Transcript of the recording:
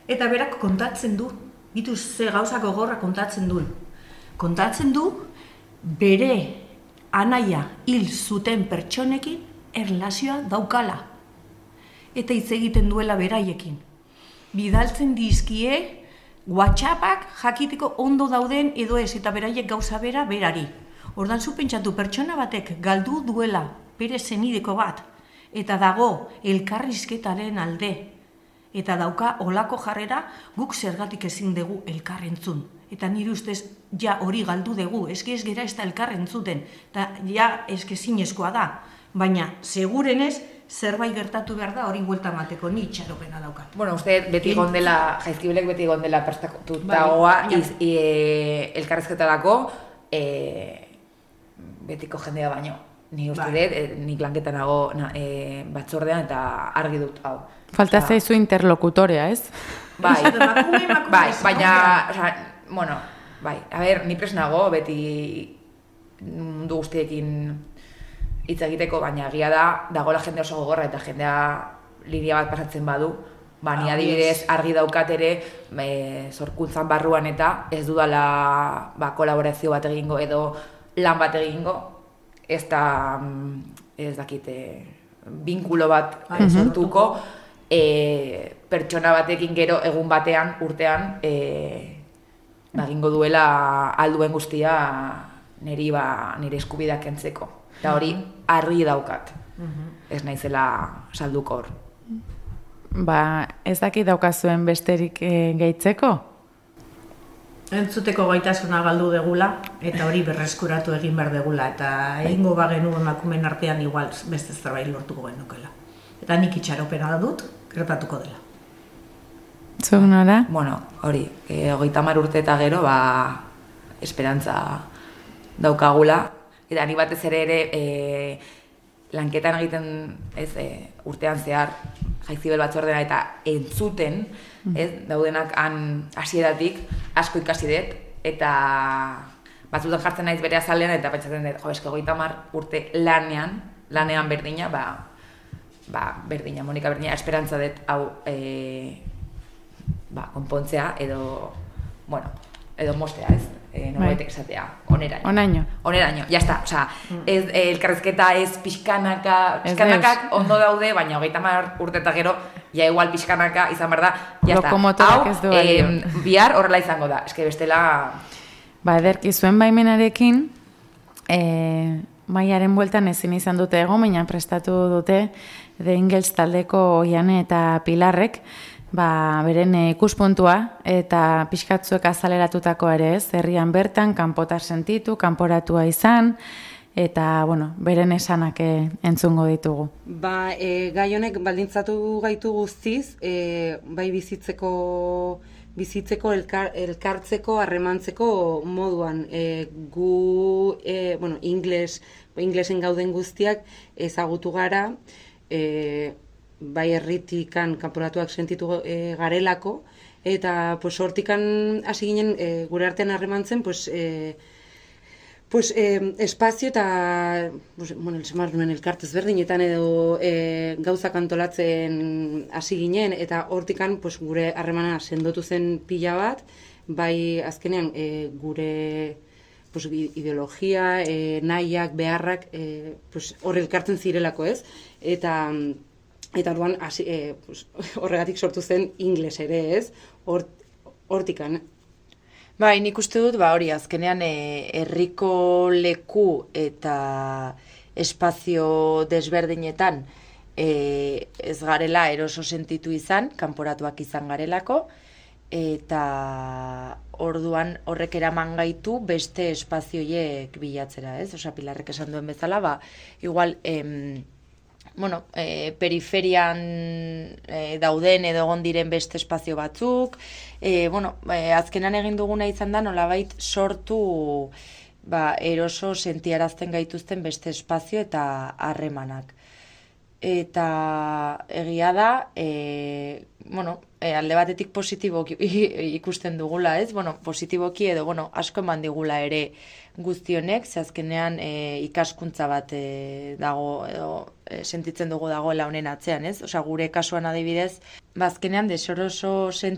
Eta berak kontatzen du, bitu ze gauza gogorra kontatzen du. Kontatzen du bere anaia hil zuten pertsonekin erlazioa daukala. Eta hitz egiten duela beraiekin. Bidaltzen dizkie WhatsAppak jakiteko ondo dauden edo ez, eta beraiek gauza bera berari. Ordan zu pentsatu pertsona batek galdu duela bere senideko bat, eta dago elkarrizketaren alde, eta dauka olako jarrera, guk zergatik ezin dugu elkarrentzun. Eta nire ustez, ja hori galdu dugu, eske ez gera ez da elkarrentzuten, eta ja eske zinezkoa da, baina segurenez, zerbait gertatu behar da hori buelta mateko, ni itxaropena daukat. Bueno, uste beti gondela, jaizkibelek beti gondela prestatuta elkarrizketarako, betiko jendea baino. Ni uste dut, nik lanketan nago batzordean eta argi dut hau. Falta zaizu interlokutorea, ez? Bai, baina, bueno, bai, a ber, ni prest nago beti mundu guztiekin hitz egiteko, baina egia da, dagoela jende oso gogorra eta jendea lidia bat pasatzen badu, ni adibidez argi daukat ere zorkuntzan barruan eta ez dudala kolaborazio bat egingo edo lan bat egingo, ez da, ez dakit, binkulo bat sortuko, pertsona batekin gero egun batean, urtean, egingo duela alduen guztia nire eskubideak kentzeko. Eta hori argi daukat, ez naizela salduko hor. Ez dakit daukazuen besterik gehitzeko? Entzuteko gaitasuna galdu degula, eta hori berreskuratu egin behar degula, eta egingo bagenu emakumeen artean igual beste zerbait lortuko genukela. Eta nik itxaropena dut, gertatuko dela. Zuk nola? Bueno, hori, 30 urte eta gero, esperantza daukagula, eta ni batez ere lanketan egiten urtean zehar jaizkibel batzordena eta entzuten, daudenak han hasieratik asko ikasi dut, eta batzutan jartzen naiz bere azalean eta pentsatzen dut, eske 30 urte lanean berdina, berdina, Monika berdina, esperantza dut hau konpontzea edo, bueno, edo mostea, ez? Norbaitek esatea, oneraino. Oneraino, jazta, osea, elkarrizketa ez pixkanakak ondo daude, baina 30 urte eta gero, ja igual pixkanaka izan behar da, jazta, hau, bihar horrela izango da, eske bestela... Ederki zuen baimenarekin, Maiaren bueltan ezin izan dute egon, baina prestatu dute The Ingels taldeko Oiane eta Pilarrek, beren ikuspuntua eta pixkatzuek azaleratutako ere ez, herrian bertan, kanpotar sentitu, kanporatua izan, eta, beren esanak entzungo ditugu. Gai honek baldintzatu gaitu guztiz, bai bizitzeko elkartzeko, harremantzeko moduan. Gu, inglesen gauden guztiak ezagutu gara, bai herritikan kanporatuak sentitu garelako, eta hortikan hasi ginen gure artean harremantzen, espazio eta elkartez berdinetan edo gauzak antolatzen hasi ginen, eta hortikan gure harremana sendotu zen pila bat, bai azkenean gure ideologia, nahiak, beharrak hor elkartzen zirelako, ez? Eta orduan horregatik sortu zen ingles ere, ez? Hortikan. Bai, nik uste dut, hori azkenean herriko leku eta espazio desberdinetan ez garela eroso sentitu izan, kanporatuak izan garelako, eta orduan horrek eraman gaitu beste espazioiek bilatzera, ez? Osea, Pilarrek esan duen bezala, igual, periferian dauden edo egon diren beste espazio batzuk, azkenan egin duguna izan da nolabait sortu eroso sentiarazten gaituzten beste espazio eta harremanak. Eta egia da, alde batetik positiboki ikusten dugula, ez? Positiboki edo, asko eman digula ere guztionek, ze azkenean ikaskuntza bat dago, edo sentitzen dugu dagoela honen atzean, ez? Osea, gure kasuan adibidez, azkenean desoroso